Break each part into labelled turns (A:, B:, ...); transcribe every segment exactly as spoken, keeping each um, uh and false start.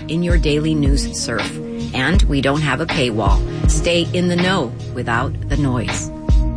A: in your daily news surf. And we don't have a paywall. Stay in the know without the noise.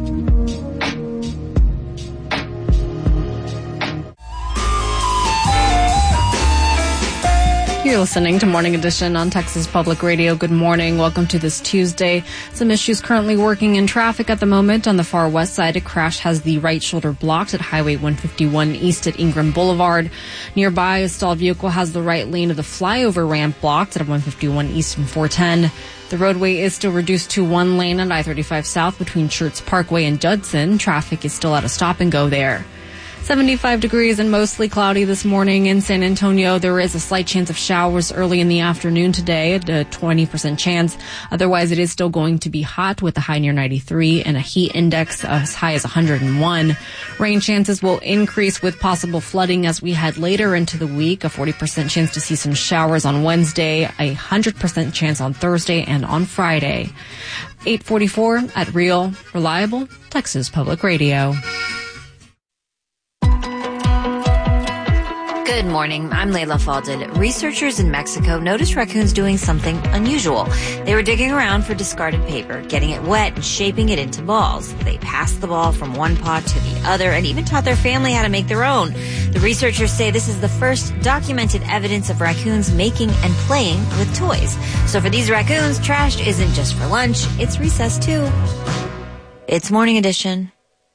B: You're listening to Morning Edition on Texas Public Radio. Good morning. Welcome to this Tuesday. Some issues currently working in traffic at the moment. On the far west side, a crash has the right shoulder blocked at Highway one fifty-one east at Ingram Boulevard. Nearby, a stalled vehicle has the right lane of the flyover ramp blocked at one fifty-one east and four ten. The roadway is still reduced to one lane at I thirty-five south between Schertz Parkway and Judson. Traffic is still at a stop and go there. seventy-five degrees and mostly cloudy this morning in San Antonio. There is a slight chance of showers early in the afternoon today, a twenty percent chance. Otherwise, it is still going to be hot with a high near ninety-three and a heat index as high as one hundred one. Rain chances will increase with possible flooding as we head later into the week. A forty percent chance to see some showers on Wednesday, a one hundred percent chance on Thursday and on Friday. eight forty-four at Real, Reliable, Texas Public Radio.
C: Good morning. I'm Layla Falded. Researchers in Mexico noticed raccoons doing something unusual. They were digging around for discarded paper, getting it wet and shaping it into balls. They passed the ball from one pot to the other and even taught their family how to make their own. The researchers say this is the first documented evidence of raccoons making and playing with toys. So for these raccoons, trash isn't just for lunch, it's recess too. It's Morning Edition.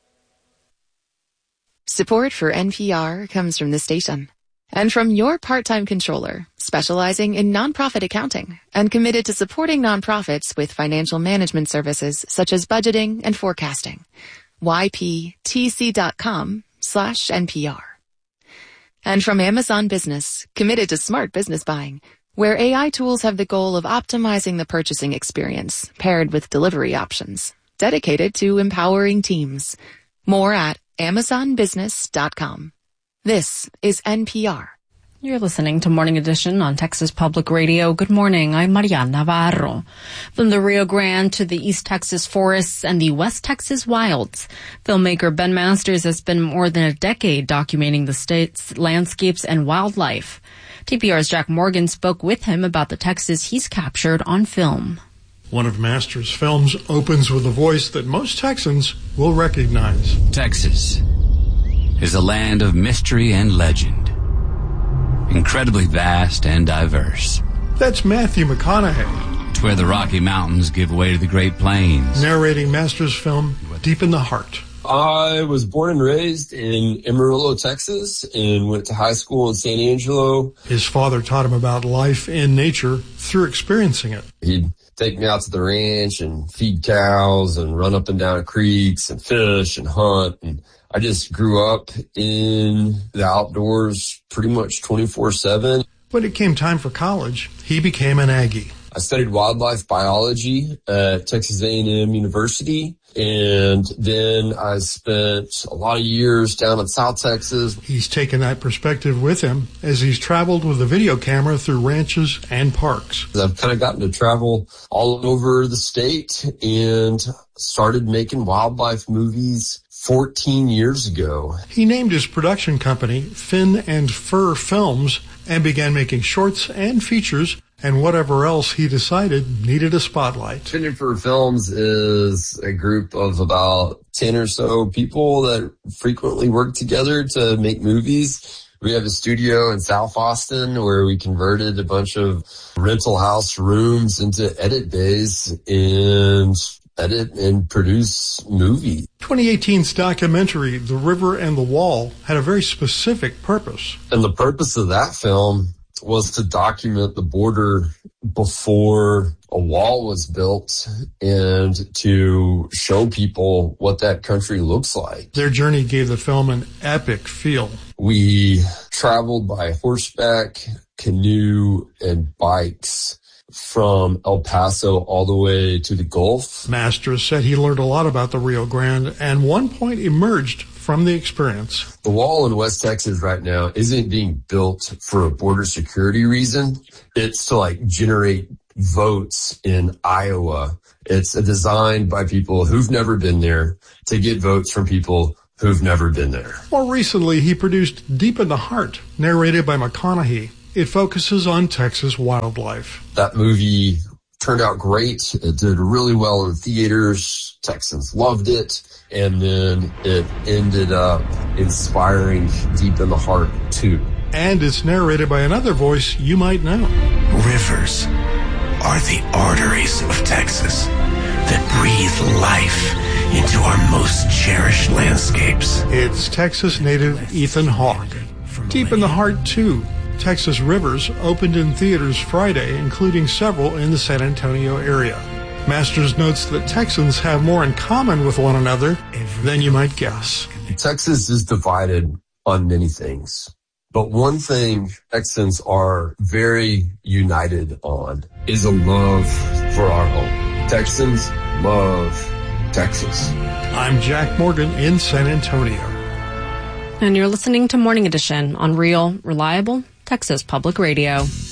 D: Support for N P R comes from this station. And from your part-time controller, specializing in nonprofit accounting and committed to supporting nonprofits with financial management services such as budgeting and forecasting. Y P T C dot com slash N P R. And from Amazon Business, committed to smart business buying, where A I tools have the goal of optimizing the purchasing experience paired with delivery options, dedicated to empowering teams. More at Amazon Business dot com. This is N P R.
B: You're listening to Morning Edition on Texas Public Radio. Good morning. I'm Mariana Navarro. From the Rio Grande to the East Texas forests and the West Texas wilds, filmmaker Ben Masters has spent more than a decade documenting the state's landscapes and wildlife. T P R's Jack Morgan spoke with him about the Texas he's captured on film.
E: One of Masters' films opens with a voice that most Texans will recognize.
F: Texas is a land of mystery and legend, incredibly vast and diverse.
E: That's Matthew McConaughey.
F: It's where the Rocky Mountains give way to the Great Plains.
E: Narrating Masters' film, Deep in the Heart.
G: I was born and raised in Amarillo, Texas, and went to high school in San Angelo.
E: His father taught him about life in nature through experiencing it.
G: He'd take me out to the ranch and feed cows and run up and down creeks and fish and hunt. And I just grew up in the outdoors pretty much twenty-four seven.
E: When it came time for college, he became an Aggie.
G: I studied wildlife biology at Texas A and M University, and then I spent a lot of years down in South Texas.
E: He's taken that perspective with him as he's traveled with a video camera through ranches and parks.
G: I've kind of gotten to travel all over the state and started making wildlife movies fourteen years ago.
E: He named his production company Fin and Fur Films and began making shorts and features and whatever else he decided needed a spotlight.
G: Fin and Fur Films is a group of about ten or so people that frequently work together to make movies. We have a studio in South Austin where we converted a bunch of rental house rooms into edit bays and edit and produce movie.
E: twenty eighteen's documentary, The River and the Wall, had a very specific purpose.
G: And the purpose of that film was to document the border before a wall was built and to show people what that country looks like.
E: Their journey gave the film an epic feel.
G: We traveled by horseback, canoe, and bikes from El Paso all the way to the Gulf.
E: Masters said he learned a lot about the Rio Grande, and one point emerged from the experience.
G: The wall in West Texas right now isn't being built for a border security reason. It's to like generate votes in Iowa. It's designed by people who've never been there to get votes from people who've never been there.
E: More recently, he produced Deep in the Heart, narrated by McConaughey. It focuses on Texas wildlife.
G: That movie turned out great. It did really well in theaters. Texans loved it. And then it ended up inspiring Deep in the Heart, too.
E: And it's narrated by another voice you might know.
H: Rivers are the arteries of Texas that breathe life into our most cherished landscapes.
E: It's Texas native Ethan Hawke. Deep in the Heart two, Texas Rivers, opened in theaters Friday, including several in the San Antonio area. Masters notes that Texans have more in common with one another than you might guess.
G: Texas is divided on many things, but one thing Texans are very united on is a love for our home. Texans love Texas.
E: I'm Jack Morgan in San Antonio.
B: And you're listening to Morning Edition on Real, Reliable Texas Public Radio.